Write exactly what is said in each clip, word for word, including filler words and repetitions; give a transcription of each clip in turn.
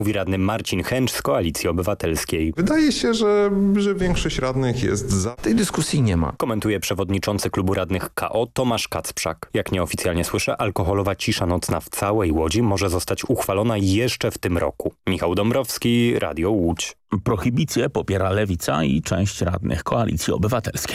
mówi radny Marcin Chęcz z Koalicji Obywatelskiej. Wydaje się, że, że większość radnych jest za. Tej dyskusji nie ma. Komentuje przewodniczący klubu radnych K O Tomasz Kacprzak. Jak nieoficjalnie słyszę, alkoholowa cisza nocna w całej Łodzi może zostać uchwalona jeszcze w tym roku. Michał Dąbrowski, Radio Łódź. Prohibicję popiera Lewica i część radnych Koalicji Obywatelskiej.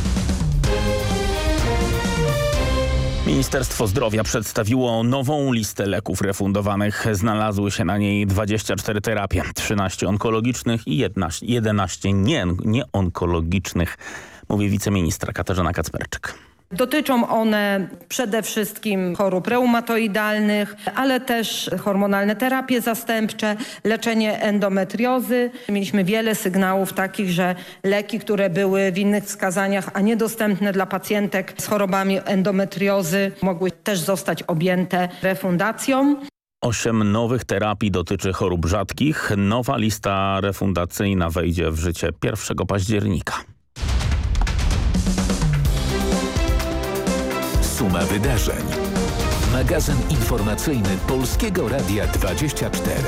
Ministerstwo Zdrowia przedstawiło nową listę leków refundowanych. Znalazły się na niej dwadzieścia cztery terapie, trzynaście onkologicznych i jedenaście nie, nieonkologicznych, mówi wiceministra Katarzyna Kacperczyk. Dotyczą one przede wszystkim chorób reumatoidalnych, ale też hormonalne terapie zastępcze, leczenie endometriozy. Mieliśmy wiele sygnałów takich, że leki, które były w innych wskazaniach, a niedostępne dla pacjentek z chorobami endometriozy, mogły też zostać objęte refundacją. Osiem nowych terapii dotyczy chorób rzadkich. Nowa lista refundacyjna wejdzie w życie pierwszego października. Suma wydarzeń. Magazyn informacyjny Polskiego Radia dwadzieścia cztery.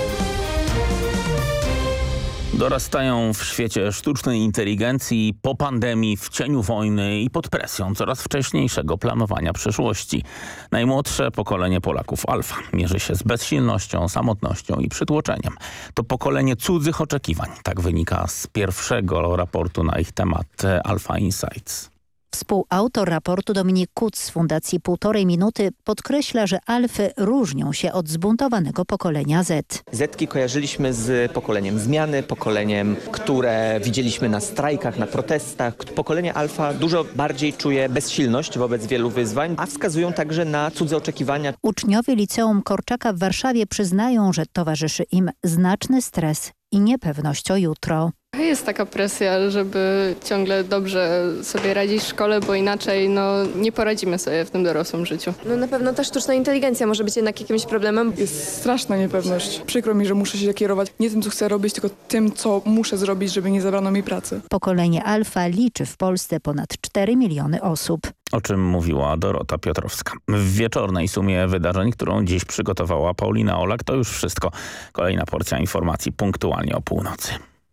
Dorastają w świecie sztucznej inteligencji po pandemii, w cieniu wojny i pod presją coraz wcześniejszego planowania przyszłości. Najmłodsze pokolenie Polaków Alfa mierzy się z bezsilnością, samotnością i przytłoczeniem. To pokolenie cudzych oczekiwań. Tak wynika z pierwszego raportu na ich temat Alpha Insights. Współautor raportu Dominik Kuc z Fundacji Półtorej Minuty podkreśla, że alfy różnią się od zbuntowanego pokolenia Z. Zetki kojarzyliśmy z pokoleniem zmiany, pokoleniem, które widzieliśmy na strajkach, na protestach. Pokolenie alfa dużo bardziej czuje bezsilność wobec wielu wyzwań, a wskazują także na cudze oczekiwania. Uczniowie Liceum Korczaka w Warszawie przyznają, że towarzyszy im znaczny stres i niepewność o jutro. Jest taka presja, żeby ciągle dobrze sobie radzić w szkole, bo inaczej no, nie poradzimy sobie w tym dorosłym życiu. No na pewno ta sztuczna inteligencja może być jednak jakimś problemem. Jest straszna niepewność. Przykro mi, że muszę się kierować nie tym, co chcę robić, tylko tym, co muszę zrobić, żeby nie zabrano mi pracy. Pokolenie Alfa liczy w Polsce ponad cztery miliony osób. O czym mówiła Dorota Piotrowska. W wieczornej sumie wydarzeń, którą dziś przygotowała Paulina Olak, to już wszystko. Kolejna porcja informacji punktualnie o północy.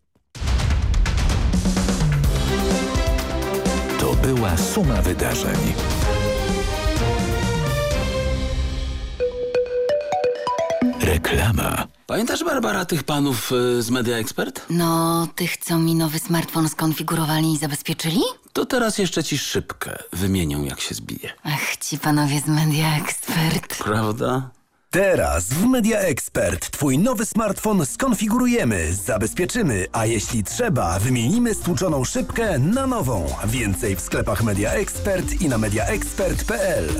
To była suma wydarzeń. Reklama. Pamiętasz, Barbara, tych panów y, z Media Expert? No, tych, co mi nowy smartfon skonfigurowali i zabezpieczyli? To teraz jeszcze ci szybkę wymienią, jak się zbije. Ach, ci panowie z Media Expert. Prawda? Teraz w Media Expert twój nowy smartfon skonfigurujemy, zabezpieczymy, a jeśli trzeba, wymienimy stłuczoną szybkę na nową. Więcej w sklepach Media Expert i na media expert kropka p l.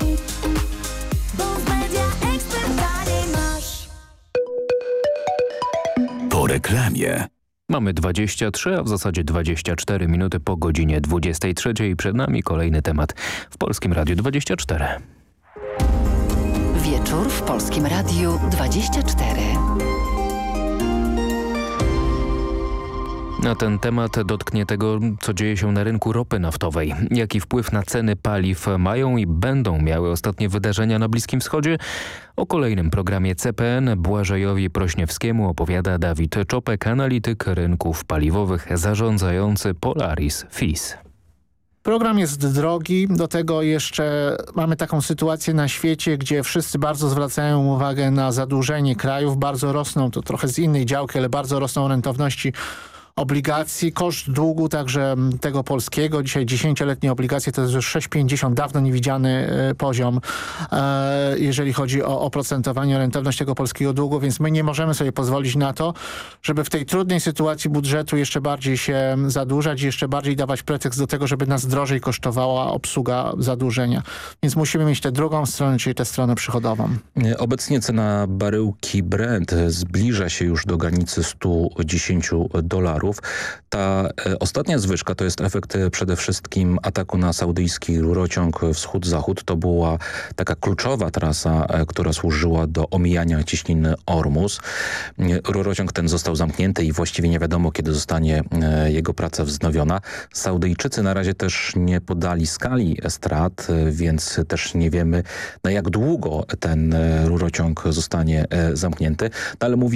Po reklamie. Mamy dwadzieścia trzy, a w zasadzie dwadzieścia cztery minuty po godzinie dwudziestej trzeciej. Przed nami kolejny temat w Polskim Radiu dwadzieścia cztery. Wieczór w Polskim Radiu dwadzieścia cztery. Na ten temat dotknie tego, co dzieje się na rynku ropy naftowej. Jaki wpływ na ceny paliw mają i będą miały ostatnie wydarzenia na Bliskim Wschodzie? O kolejnym programie C P N Błażejowi Prośniewskiemu opowiada Dawid Czopek, analityk rynków paliwowych zarządzający Polaris F I S. Program jest drogi, do tego jeszcze mamy taką sytuację na świecie, gdzie wszyscy bardzo zwracają uwagę na zadłużenie krajów, bardzo rosną, to trochę z innej działki, ale bardzo rosną rentowności obligacji, koszt długu także tego polskiego. Dzisiaj dziesięcioletnie obligacje to jest już sześć pięćdziesiąt, dawno niewidziany poziom, jeżeli chodzi o oprocentowanie, o rentowność tego polskiego długu, więc my nie możemy sobie pozwolić na to, żeby w tej trudnej sytuacji budżetu jeszcze bardziej się zadłużać i jeszcze bardziej dawać pretekst do tego, żeby nas drożej kosztowała obsługa zadłużenia. Więc musimy mieć tę drugą stronę, czyli tę stronę przychodową. Obecnie cena baryłki Brent zbliża się już do granicy stu dziesięciu dolarów. Ta e, ostatnia zwyżka to jest efekt e, przede wszystkim ataku na saudyjski rurociąg wschód-zachód. To była taka kluczowa trasa, e, która służyła do omijania ciśniny Ormus. E, rurociąg ten został zamknięty i właściwie nie wiadomo, kiedy zostanie e, jego praca wznowiona. Saudyjczycy na razie też nie podali skali strat, e, więc też nie wiemy, na jak długo ten e, rurociąg zostanie e, zamknięty. No, ale mówi